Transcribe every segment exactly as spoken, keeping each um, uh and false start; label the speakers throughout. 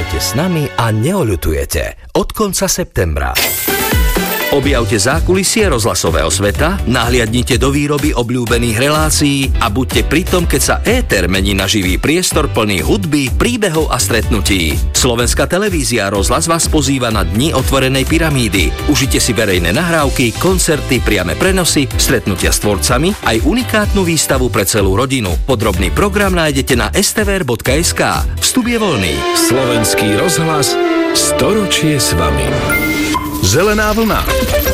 Speaker 1: Oslavajte s nami a neoľutujete. Od konca septembra. Objavte zákulisie rozhlasového sveta, nahliadnite do výroby obľúbených relácií a buďte pri tom, keď sa éter mení na živý priestor plný hudby, príbehov a stretnutí. Slovenská televízia Rozhlas vás pozýva na Dni otvorenej pyramídy. Užite si verejné nahrávky, koncerty, priame prenosy, stretnutia s tvorcami, aj unikátnu výstavu pre celú rodinu. Podrobný program nájdete na es té vé er bodka es ká. Vstup je voľný.
Speaker 2: Slovenský rozhlas, storočie s vami. Zelená vlna.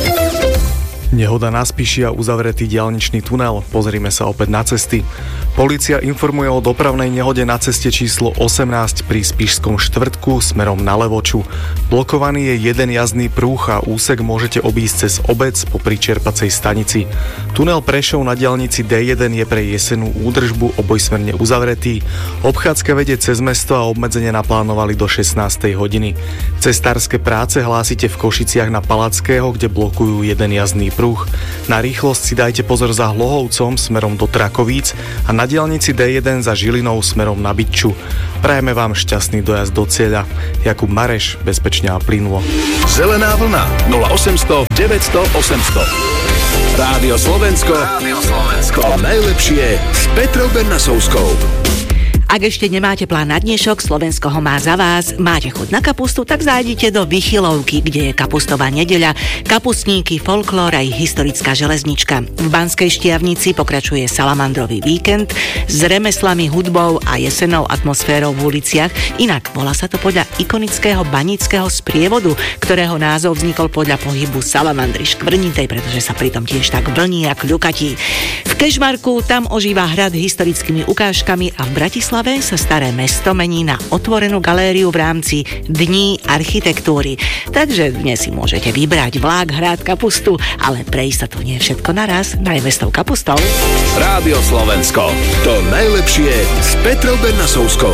Speaker 3: Nehoda na Spiši a uzavretý diaľničný tunel. Pozrime sa opäť na cesty. Polícia informuje o dopravnej nehode na ceste číslo osemnásť pri Spišskom štvrtku smerom na Levoču. Blokovaný je jeden jazdný prúh a úsek môžete obísť cez obec popri čerpacej stanici. Tunel Prešov na diaľnici dé jeden je pre jesenú údržbu obojsmerne uzavretý. Obchádzka vedie cez mesto a obmedzenie naplánovali do šestnástej hodiny. Cestárske práce hlásite v Košiciach na Palackého, kde blokujú jeden jazdný pruh. Na rýchlosť si dajte pozor za Hlohovcom smerom do Trakovíc a na diaľnici dé jeden za Žilinou smerom na Bytču. Prajeme vám šťastný dojazd do cieľa. Jakub Mareš, bezpečne a plynulo.
Speaker 2: Zelená vlna nula osemsto deväťsto osemsto. Rádio Slovensko. Rádio Slovensko. To najlepšie s Petrou Bernasovskou.
Speaker 4: Ak ešte nemáte plán na dnešok, Slovensko ho má za vás. Máte chuť na kapustu, tak zájdite do Vychylovky, kde je kapustová nedeľa, kapustníky, folklór aj historická železnička. V Banskej Štiavnici pokračuje salamandrový víkend s remeslami, hudbou a jesennou atmosférou v uliciach. Inak volá sa to podľa ikonického banického sprievodu, ktorého názov vznikol podľa pohybu salamandry škvrnitej, pretože sa pritom tiež tak vlní a kľukatí. V Kežmarku tam ožíva hrad historickými ukážkami a v Bratislave sa Staré mesto mení na otvorenú galériu v rámci Dní architektúry. Takže dnes si môžete vybrať vlák, hrad, kapustu, ale pre istotu nie všetko naraz, najmä s tou kapustou.
Speaker 2: Rádio Slovensko. To najlepšie s Petrou Bernasovskou.